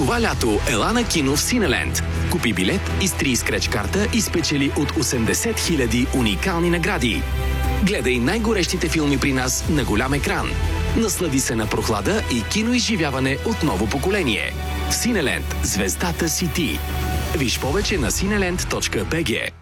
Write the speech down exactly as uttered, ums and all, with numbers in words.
Това лято ела на кино в Синеленд. Купи билет, изтри скреч карта и спечели от осемдесет хиляди уникални награди. Гледай най-горещите филми при нас на голям екран. Наслади се на прохлада и киноизживяване от ново поколение. В Синеленд звездата си ти. Виж повече на синеленд точка би джи.